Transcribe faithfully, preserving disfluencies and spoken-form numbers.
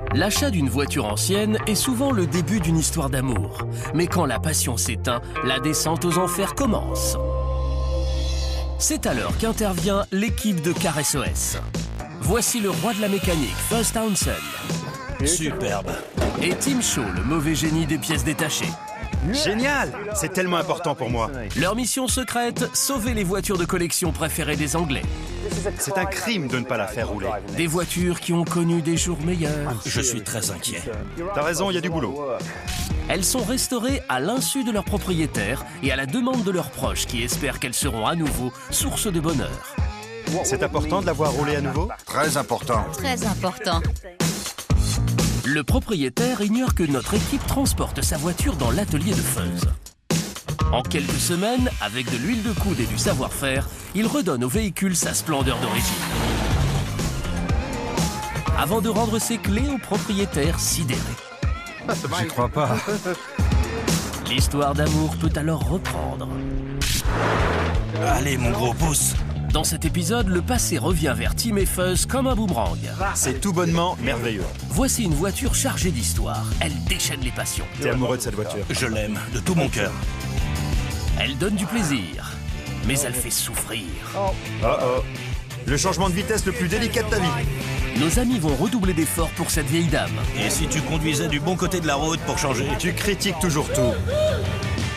L'achat d'une voiture ancienne est souvent le début d'une histoire d'amour. Mais quand la passion s'éteint, la descente aux enfers commence. C'est alors qu'intervient l'équipe de Car S O S. Voici le roi de la mécanique, Fuzz Townsend. Superbe. Et Tim Shaw, le mauvais génie des pièces détachées. Génial! C'est tellement important pour moi. Leur mission secrète, sauver les voitures de collection préférées des Anglais. C'est un crime de ne pas la faire rouler. Des voitures qui ont connu des jours meilleurs. Je suis très inquiet. T'as raison, il y a du boulot. Elles sont restaurées à l'insu de leurs propriétaires et à la demande de leurs proches qui espèrent qu'elles seront à nouveau source de bonheur. C'est important de la voir rouler à nouveau? Très important. Très important. Le propriétaire ignore que notre équipe transporte sa voiture dans l'atelier de Fuzz. En quelques semaines, avec de l'huile de coude et du savoir-faire, il redonne au véhicule sa splendeur d'origine. Avant de rendre ses clés au propriétaire sidéré. J'y crois pas. L'histoire d'amour peut alors reprendre. Allez, mon gros pouce. Dans cet épisode, le passé revient vers Tim et Fuzz comme un boomerang. C'est tout bonnement merveilleux. Voici une voiture chargée d'histoire. Elle déchaîne les passions. T'es amoureux de cette voiture? Je l'aime de tout mon cœur. Elle donne du plaisir, mais elle fait souffrir. Oh oh. Le changement de vitesse le plus délicat de ta vie. Nos amis vont redoubler d'efforts pour cette vieille dame. Et si tu conduisais du bon côté de la route pour changer? Tu critiques toujours tout.